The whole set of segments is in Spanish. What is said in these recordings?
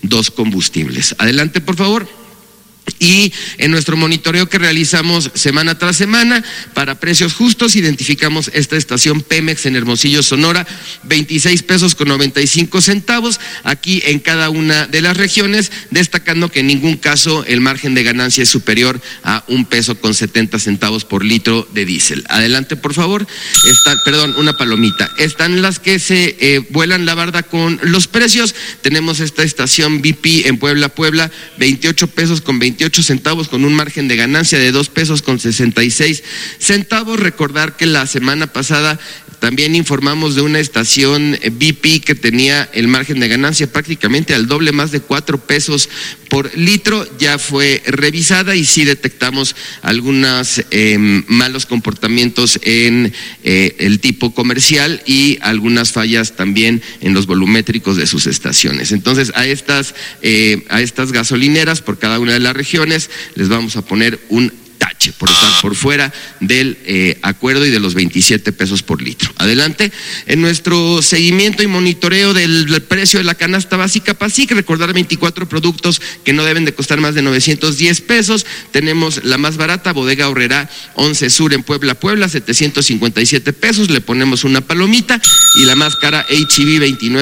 dos combustibles. Adelante, por favor. Y en nuestro monitoreo que realizamos semana tras semana para precios justos, identificamos esta estación Pemex en Hermosillo, Sonora, 26 pesos con 95 centavos, aquí en cada una de las regiones, destacando que en ningún caso el margen de ganancia es superior a 1 peso con 70 centavos por litro de diésel. Adelante, por favor. Una palomita. Están las que se vuelan la barda con los precios. Tenemos esta estación BP en Puebla, 28 pesos con 28 centavos con un margen de ganancia de 2 pesos con 66 centavos. Recordar que la semana pasada también informamos de una estación BP que tenía el margen de ganancia prácticamente al doble, más de 4 pesos por litro. Ya fue revisada y sí detectamos algunos malos comportamientos en el tipo comercial y algunas fallas también en los volumétricos de sus estaciones. Entonces a estas gasolineras por cada una de las regiones les vamos a poner un tache por estar por fuera del acuerdo y de los 27 pesos por litro. Adelante. En nuestro seguimiento y monitoreo del precio de la canasta básica PASIC, recordar 24 productos que no deben de costar más de 910 pesos. Tenemos la más barata, Bodega Aurrerá 11 Sur en Puebla, 757 pesos, le ponemos una palomita. Y la más cara, H-E-B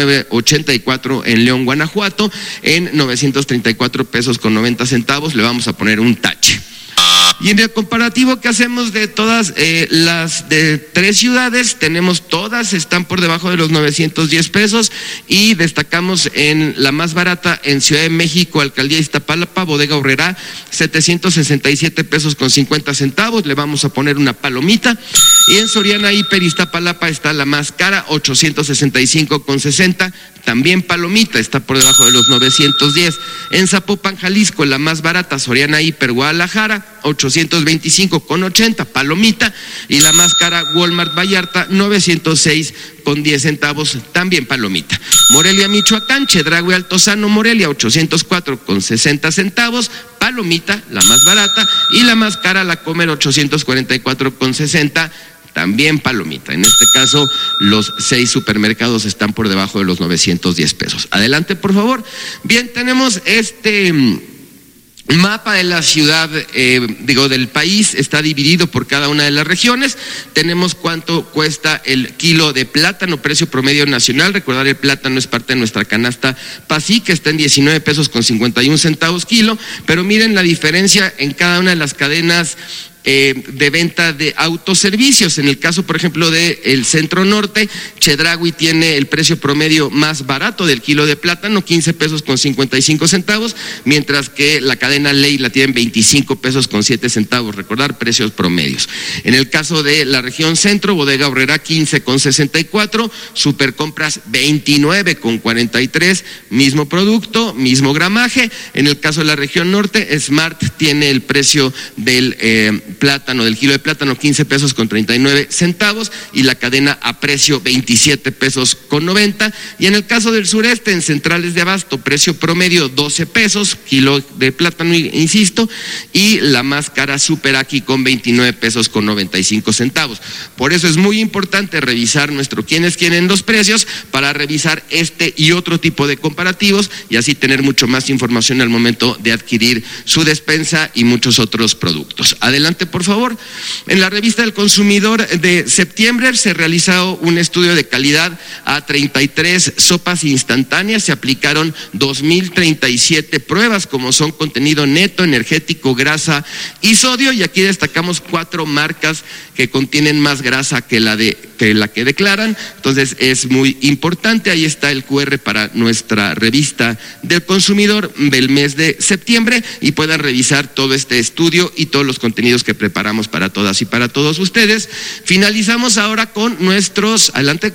2984 en León, Guanajuato, en 934 pesos con 90 centavos, le vamos a poner un tache. Y en el comparativo que hacemos de todas las de 3 ciudades, todas están por debajo de los 910 pesos y destacamos en la más barata en Ciudad de México, Alcaldía Iztapalapa, Bodega Aurrerá, 767 pesos con 50 centavos, le vamos a poner una palomita. Y en Soriana Hiper Iztapalapa está la más cara, 865 con 60, también palomita, está por debajo de los 910. En Zapopan, Jalisco, la más barata, Soriana Hiper Guadalajara, 825 con 80, palomita. Y la más cara, Walmart Vallarta, 906 con 10 centavos, también palomita. Morelia, Michoacán, Chedraui Altozano, Morelia, 804 con 60 centavos, palomita, la más barata. Y la más cara, La Comer, 844 con 60, también palomita. En este caso, los 6 supermercados están por debajo de los 910 pesos. Adelante, por favor. Bien, tenemos este mapa de la ciudad, del país, está dividido por cada una de las regiones. Tenemos cuánto cuesta el kilo de plátano, precio promedio nacional. Recordar, el plátano es parte de nuestra canasta PASIC, que está en 19 pesos con 51 centavos kilo, pero miren la diferencia en cada una de las cadenas de venta de autoservicios. En el caso, por ejemplo, del Centro Norte, Chedraui tiene el precio promedio más barato del kilo de plátano, 15 pesos con 55 centavos, mientras que la cadena Ley la tiene en 25 pesos con 7 centavos, recordar precios promedios. En el caso de la región centro, Bodega Aurrerá 15 con 64, Supercompras 29 con 43, mismo producto, mismo gramaje. En el caso de la región norte, Smart tiene el precio del plátano, del kilo de plátano, 15 pesos con 39 centavos, y la cadena Aprecio 27 pesos con 90. Y en el caso del sureste, en centrales de abasto, precio promedio 12 pesos, kilo de plátano, insisto, y la más cara Super Aquí con 29 pesos con 95 centavos. Por eso es muy importante revisar nuestro quién es quién en los precios, para revisar este y otro tipo de comparativos y así tener mucho más información al momento de adquirir su despensa y muchos otros productos. Adelante, por favor. En la revista del consumidor de septiembre se realizó un estudio de calidad a 33 sopas instantáneas. Se aplicaron 2,037 pruebas, como son contenido neto, energético, grasa y sodio, y aquí destacamos 4 marcas que contienen más grasa que la que declaran. Entonces es muy importante. Ahí está el QR para nuestra revista del consumidor del mes de septiembre, y puedan revisar todo este estudio y todos los contenidos que preparamos para todas y para todos ustedes. Finalizamos ahora con nuestros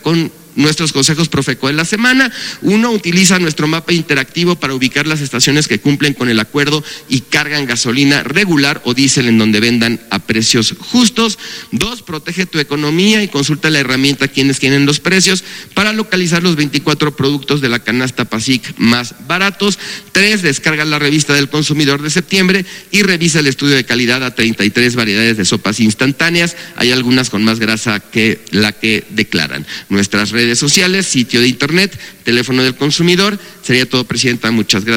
consejos Profeco de la semana. 1, utiliza nuestro mapa interactivo para ubicar las estaciones que cumplen con el acuerdo y cargan gasolina regular o diésel en donde vendan a precios justos. 2, protege tu economía y consulta la herramienta Quiénes Quieren los Precios para localizar los 24 productos de la canasta PASIC más baratos. 3, descarga la revista del consumidor de septiembre y revisa el estudio de calidad a 33 variedades de sopas instantáneas. Hay algunas con más grasa que la que declaran. Nuestras redes sociales, sitio de internet, teléfono del consumidor. Sería todo, Presidenta. Muchas gracias.